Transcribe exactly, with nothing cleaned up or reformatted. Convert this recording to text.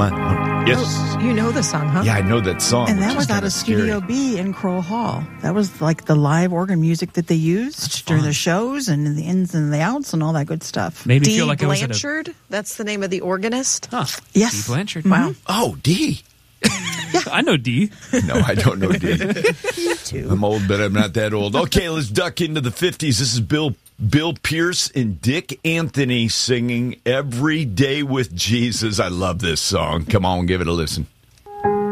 my... Yes. You know the song, huh? Yeah, I know that song. And that which was is out kinda of Studio scary. B in Crow Hall. That was like the live organ music that they used during the shows and the ins and the outs and all that good stuff. Made me Dee feel like I was at a... Blanchard? That's the name of the organist? Huh. Yes. Dee Blanchard. Wow. Oh, D. I know D. No, I don't know D. You too. I'm old, but I'm not that old. Okay, let's duck into the fifties. This is Bill Bill Pierce and Dick Anthony singing Every Day with Jesus. I love this song. Come on, give it a listen.